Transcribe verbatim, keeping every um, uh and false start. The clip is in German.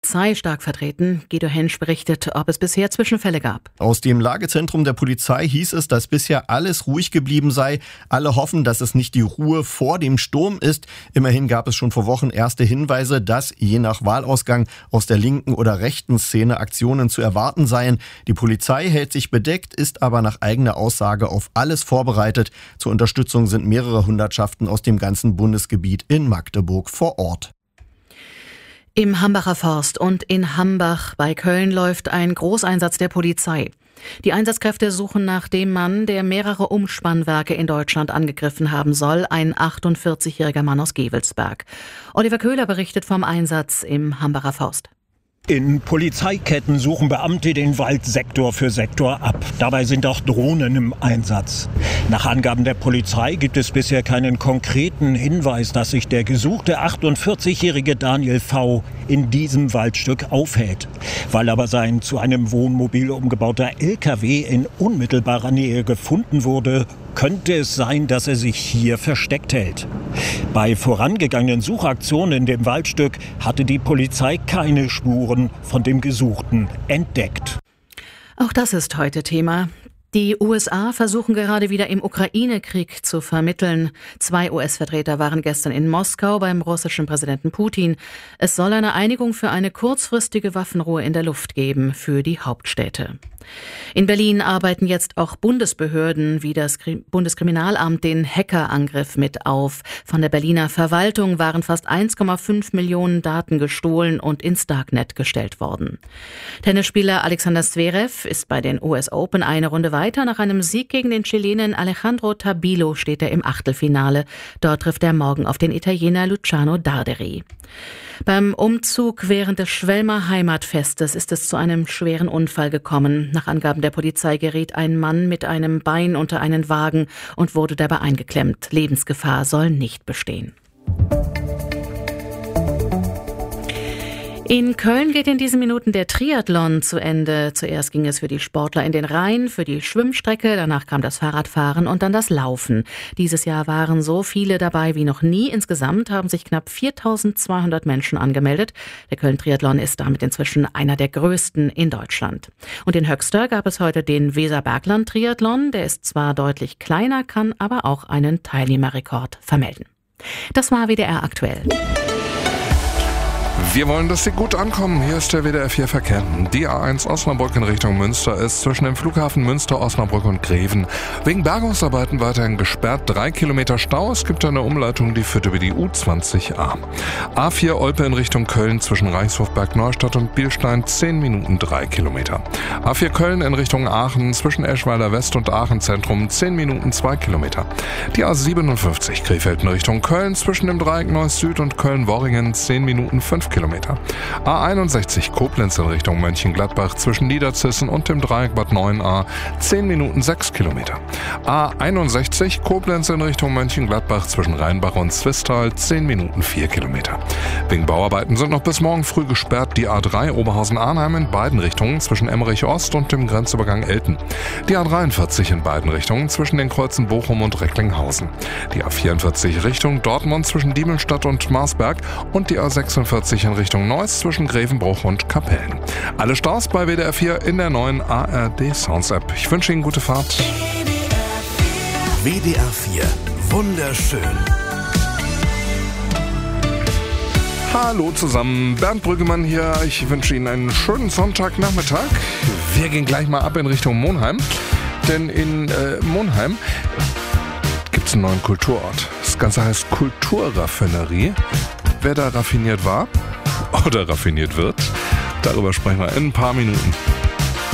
Polizei stark vertreten. Guido Hensch berichtet, ob es bisher Zwischenfälle gab. Aus dem Lagezentrum der Polizei hieß es, dass bisher alles ruhig geblieben sei. Alle hoffen, dass es nicht die Ruhe vor dem Sturm ist. Immerhin gab es schon vor Wochen erste Hinweise, dass je nach Wahlausgang aus der linken oder rechten Szene Aktionen zu erwarten seien. Die Polizei hält sich bedeckt, ist aber nach eigener Aussage auf alles vorbereitet. Zur Unterstützung sind mehrere Hundertschaften aus dem ganzen Bundesgebiet in Magdeburg vor Ort. Im Hambacher Forst und in Hambach bei Köln läuft ein Großeinsatz der Polizei. Die Einsatzkräfte suchen nach dem Mann, der mehrere Umspannwerke in Deutschland angegriffen haben soll, ein achtundvierzigjähriger Mann aus Gevelsberg. Oliver Köhler berichtet vom Einsatz im Hambacher Forst. In Polizeiketten suchen Beamte den Wald Sektor für Sektor ab. Dabei sind auch Drohnen im Einsatz. Nach Angaben der Polizei gibt es bisher keinen konkreten Hinweis, dass sich der gesuchte achtundvierzigjährige Daniel V. in diesem Waldstück aufhält. Weil aber sein zu einem Wohnmobil umgebauter L K W in unmittelbarer Nähe gefunden wurde, könnte es sein, dass er sich hier versteckt hält. Bei vorangegangenen Suchaktionen in dem Waldstück hatte die Polizei keine Spuren von dem Gesuchten entdeckt. Auch das ist heute Thema. Die U S A versuchen gerade wieder im Ukraine-Krieg zu vermitteln. Zwei U S-Vertreter waren gestern in Moskau beim russischen Präsidenten Putin. Es soll eine Einigung für eine kurzfristige Waffenruhe in der Luft geben für die Hauptstädte. In Berlin arbeiten jetzt auch Bundesbehörden wie das Bundeskriminalamt den Hackerangriff mit auf. Von der Berliner Verwaltung waren fast eins Komma fünf Millionen Daten gestohlen und ins Darknet gestellt worden. Tennisspieler Alexander Zverev ist bei den U S Open eine Runde weiter. Nach einem Sieg gegen den Chilenen Alejandro Tabilo steht er im Achtelfinale. Dort trifft er morgen auf den Italiener Luciano Darderi. Beim Umzug während des Schwelmer Heimatfestes ist es zu einem schweren Unfall gekommen. Nach Angaben der Polizei geriet ein Mann mit einem Bein unter einen Wagen und wurde dabei eingeklemmt. Lebensgefahr soll nicht bestehen. In Köln geht in diesen Minuten der Triathlon zu Ende. Zuerst ging es für die Sportler in den Rhein, für die Schwimmstrecke, danach kam das Fahrradfahren und dann das Laufen. Dieses Jahr waren so viele dabei wie noch nie. Insgesamt haben sich knapp viertausendzweihundert Menschen angemeldet. Der Köln-Triathlon ist damit inzwischen einer der größten in Deutschland. Und in Höxter gab es heute den Weserbergland-Triathlon. Der ist zwar deutlich kleiner, kann aber auch einen Teilnehmerrekord vermelden. Das war W D R aktuell. Wir wollen, dass Sie gut ankommen. Hier ist der W D R vier Verkehr. Die A eins Osnabrück in Richtung Münster ist zwischen dem Flughafen Münster, Osnabrück und Greven wegen Bergungsarbeiten weiterhin gesperrt. Drei Kilometer Stau. Es gibt eine Umleitung, die führt über die U zwanzig A. A vier Olpe in Richtung Köln zwischen Reichshofberg, Neustadt und Bielstein. Zehn Minuten, drei Kilometer. A vier Köln in Richtung Aachen zwischen Eschweiler West und Aachen Zentrum. Zehn Minuten, zwei Kilometer. Die A siebenundfünfzig Krefeld in Richtung Köln zwischen dem Dreieck Neuss Süd und Köln-Worringen. Zehn Minuten, fünf Kilometer. A einundsechzig Koblenz in Richtung Mönchengladbach zwischen Niederzissen und dem Dreieck Bad Neuenahr zehn Minuten sechs Kilometer. A einundsechzig Koblenz in Richtung Mönchengladbach zwischen Rheinbach und Zwistal zehn Minuten vier Kilometer. Wegen Bauarbeiten sind noch bis morgen früh gesperrt die A drei Oberhausen-Arnheim in beiden Richtungen zwischen Emmerich Ost und dem Grenzübergang Elten. Die A dreiundvierzig in beiden Richtungen zwischen den Kreuzen Bochum und Recklinghausen. Die A vierundvierzig Richtung Dortmund zwischen Diemelstadt und Marsberg und die A sechsundvierzig in Richtung Neuss zwischen Grevenbruch und Kapellen. Alle Staus bei W D R vier in der neuen A R D Sounds App. Ich wünsche Ihnen gute Fahrt. W D R vier. Wunderschön. Hallo zusammen, Bernd Brüggemann hier. Ich wünsche Ihnen einen schönen Sonntagnachmittag. Wir gehen gleich mal ab in Richtung Monheim. Denn in äh, Monheim gibt es einen neuen Kulturort. Das Ganze heißt Kulturraffinerie. Wer da raffiniert war oder raffiniert wird, darüber sprechen wir in ein paar Minuten.